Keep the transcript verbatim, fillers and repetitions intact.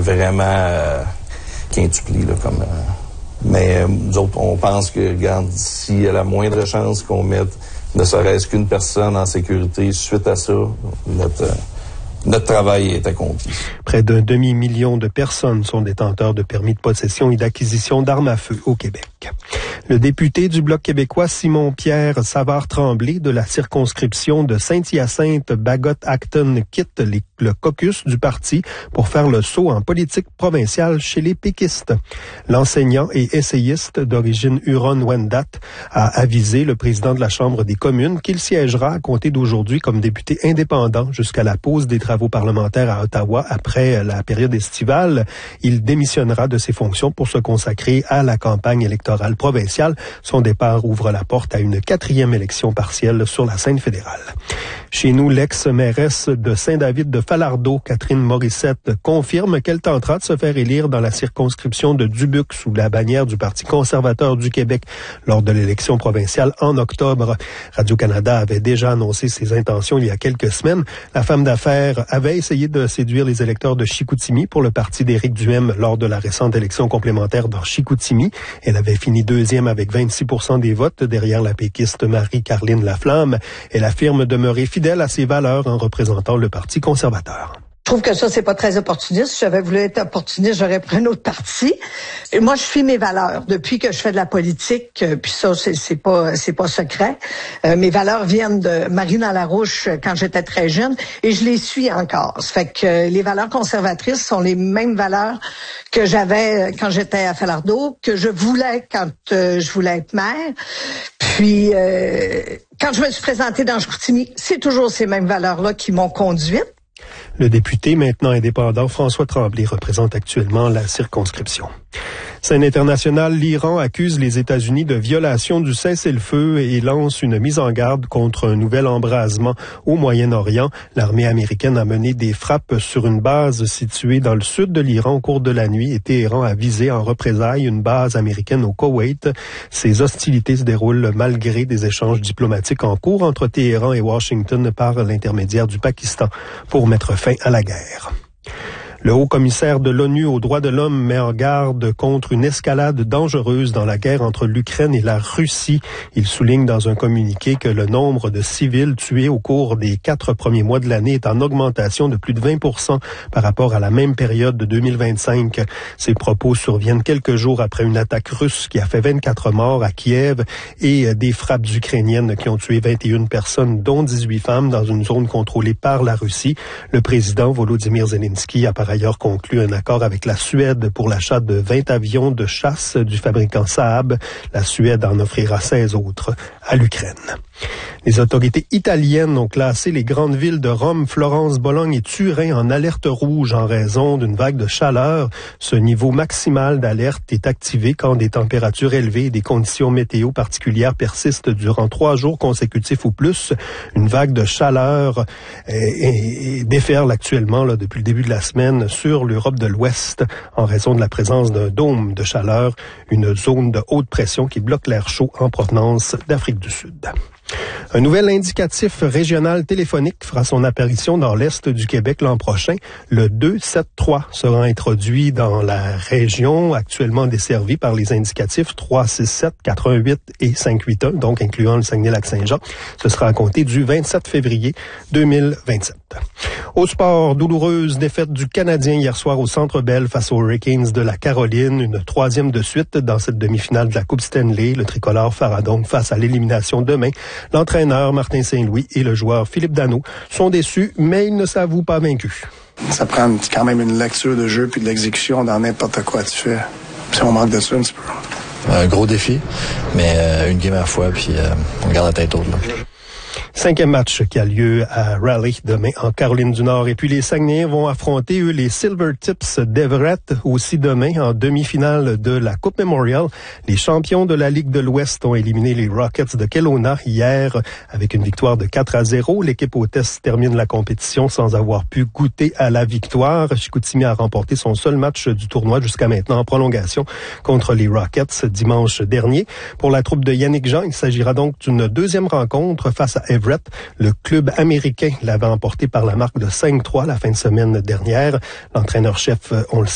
vraiment euh, quintuplé, là, comme... Euh, mais euh, nous autres, on pense que, regarde, s'il y a la moindre chance qu'on mette ne serait-ce qu'une personne en sécurité, suite à ça, notre... Euh, Notre travail est accompli. Près d'un demi-million de personnes sont détenteurs de permis de possession et d'acquisition d'armes à feu au Québec. Le député du Bloc québécois Simon-Pierre Savard-Tremblay de la circonscription de Saint-Hyacinthe-Bagot-Acton quitte les, le caucus du parti pour faire le saut en politique provinciale chez les péquistes. L'enseignant et essayiste d'origine Huron-Wendat a avisé le président de la Chambre des communes qu'il siégera à compter d'aujourd'hui comme député indépendant jusqu'à la pause des travaux parlementaires à Ottawa après la période estivale. Il démissionnera de ses fonctions pour se consacrer à la campagne électorale provinciale. Son départ ouvre la porte à une quatrième élection partielle sur la scène fédérale. Chez nous, l'ex-mairesse de Saint-David de Falardeau, Catherine Morissette, confirme qu'elle tentera de se faire élire dans la circonscription de Dubuque sous la bannière du Parti conservateur du Québec lors de l'élection provinciale en octobre. Radio-Canada avait déjà annoncé ses intentions il y a quelques semaines. La femme d'affaires avait essayé de séduire les électeurs de Chicoutimi pour le parti d'Éric Duhem lors de la récente élection complémentaire dans Chicoutimi. Elle avait fini deuxième avec vingt-six pour cent des votes derrière la péquiste Marie-Carline Laflamme. Elle affirme demeurer fidèle à ses valeurs en représentant le Parti conservateur. Je trouve que ça, c'est pas très opportuniste. Si j'avais voulu être opportuniste, j'aurais pris un autre parti. Et moi, je suis mes valeurs. Depuis que je fais de la politique, euh, puis ça, c'est, c'est pas, c'est pas secret. Euh, mes valeurs viennent de Marina Larouche euh, quand j'étais très jeune, et je les suis encore. Ça fait que euh, les valeurs conservatrices sont les mêmes valeurs que j'avais quand j'étais à Falardeau, que je voulais quand euh, je voulais être maire. Puis, euh, quand je me suis présentée dans Chicoutimi, c'est toujours ces mêmes valeurs-là qui m'ont conduite. Le député, maintenant indépendant, François Tremblay, représente actuellement la circonscription. Scène internationale, l'Iran accuse les États-Unis de violation du cessez-le-feu et lance une mise en garde contre un nouvel embrasement au Moyen-Orient. L'armée américaine a mené des frappes sur une base située dans le sud de l'Iran au cours de la nuit et Téhéran a visé en représailles une base américaine au Koweït. Ces hostilités se déroulent malgré des échanges diplomatiques en cours entre Téhéran et Washington par l'intermédiaire du Pakistan pour mettre fin à la guerre. Le haut-commissaire de l'ONU aux droits de l'homme met en garde contre une escalade dangereuse dans la guerre entre l'Ukraine et la Russie. Il souligne dans un communiqué que le nombre de civils tués au cours des quatre premiers mois de l'année est en augmentation de plus de vingt pour cent par rapport à la même période de deux mille vingt-cinq. Ces propos surviennent quelques jours après une attaque russe qui a fait vingt-quatre morts à Kiev et des frappes ukrainiennes qui ont tué vingt et une personnes, dont dix-huit femmes, dans une zone contrôlée par la Russie. Le président Volodymyr Zelensky a par ailleurs conclu un accord avec la Suède pour l'achat de vingt avions de chasse du fabricant Saab. La Suède en offrira seize autres à l'Ukraine. Les autorités italiennes ont classé les grandes villes de Rome, Florence, Bologne et Turin en alerte rouge en raison d'une vague de chaleur. Ce niveau maximal d'alerte est activé quand des températures élevées et des conditions météo particulières persistent durant trois jours consécutifs ou plus. Une vague de chaleur est, est, est déferle actuellement là, depuis le début de la semaine sur l'Europe de l'Ouest en raison de la présence d'un dôme de chaleur, une zone de haute pression qui bloque l'air chaud en provenance d'Afrique du Sud. Un nouvel indicatif régional téléphonique fera son apparition dans l'Est du Québec l'an prochain. Le deux sept trois sera introduit dans la région actuellement desservie par les indicatifs trois six sept, quatre un huit et cinq huit un, donc incluant le Saguenay-Lac-Saint-Jean. Ce sera à compter du vingt-sept février deux mille vingt-sept. Au sport, douloureuse défaite du Canadien hier soir au Centre Bell face aux Hurricanes de la Caroline, une troisième de suite dans cette demi-finale de la Coupe Stanley. Le tricolore fera donc face à l'élimination demain. L'entraîneur Martin Saint-Louis et le joueur Philippe Danault sont déçus, mais ils ne s'avouent pas vaincus. Ça prend quand même une lecture de jeu puis de l'exécution dans n'importe quoi tu fais. Si on manque de ça un petit peu. Un gros défi, mais euh, une game à la fois, puis euh, on garde la tête haute, là. Cinquième match qui a lieu à Raleigh demain en Caroline du Nord. Et puis les Saguenayens vont affronter, eux, les Silver Tips d'Everett aussi demain en demi-finale de la Coupe Memorial. Les champions de la Ligue de l'Ouest ont éliminé les Rockets de Kelowna hier avec une victoire de quatre à zéro. L'équipe hôtesse termine la compétition sans avoir pu goûter à la victoire. Chicoutimi a remporté son seul match du tournoi jusqu'à maintenant en prolongation contre les Rockets dimanche dernier. Pour la troupe de Yannick Jean, il s'agira donc d'une deuxième rencontre face à Everett. Le club américain l'avait emporté par la marque de cinq trois la fin de semaine dernière. L'entraîneur-chef, on le